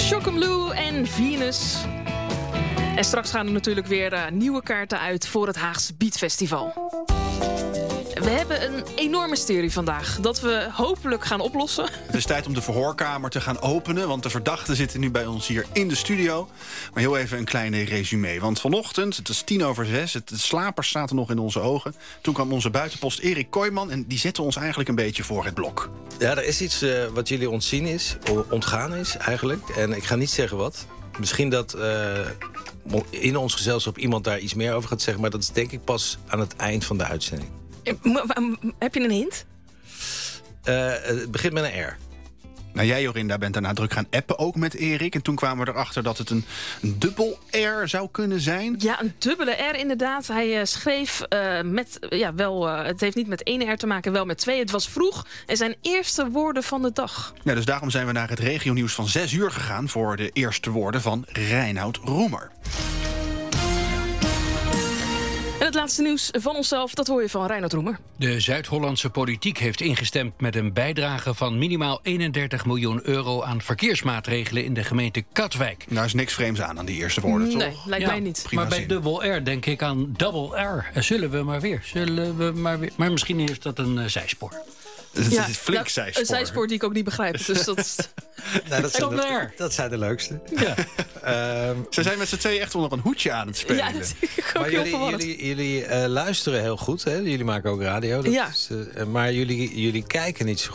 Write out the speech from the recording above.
Chocomblue en Venus. En straks gaan er natuurlijk weer nieuwe kaarten uit voor het Haagse Beatfestival. We hebben een enorm mysterie vandaag dat we hopelijk gaan oplossen. Het is tijd om de verhoorkamer te gaan openen, want de verdachten zitten nu bij ons hier in de studio. Maar heel even een kleine resume. Want vanochtend, het is 5:10, het slapers zaten nog in onze ogen. Toen kwam onze buitenpost Erik Kooijman en die zette ons eigenlijk een beetje voor het blok. Ja, er is iets wat jullie ontgaan is eigenlijk. En ik ga niet zeggen wat. Misschien dat in ons gezelschap iemand daar iets meer over gaat zeggen, maar dat is denk ik pas aan het eind van de uitzending. Heb je een hint? Het begint met een R. Nou, jij, Jorinda, bent daarna druk gaan appen, ook met Erik. En toen kwamen we erachter dat het een dubbel R zou kunnen zijn. Ja, een dubbele R inderdaad. Hij schreef het heeft niet met 1 R te maken, wel met 2. Het was vroeg en zijn eerste woorden van de dag. Ja, dus daarom zijn we naar het regionieuws van 6 uur gegaan voor de eerste woorden van Reinoud Roemer. En het laatste nieuws van onszelf, dat hoor je van Reinoud Roemer. De Zuid-Hollandse politiek heeft ingestemd met een bijdrage van minimaal 31 miljoen euro aan verkeersmaatregelen in de gemeente Katwijk. Nou is niks vreemds aan die eerste woorden, toch? Nee, lijkt mij niet. Maar bij dubbel R denk ik aan double R. Zullen we maar weer. Maar misschien heeft dat een zijspoor. Het is flink zijspoor. Een zijspoor die ik ook niet begrijp. Dus dat... dat zijn de leukste. Ja. Ze zijn met z'n tweeën echt onder een hoedje aan het spelen. Ja, dat zie ik ook maar heel verwarrend. jullie luisteren heel goed, hè? Jullie maken ook radio. Maar jullie kijken niet zo